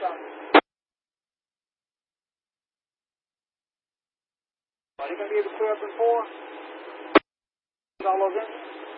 Are you going to be able to clear up in 4? All those in?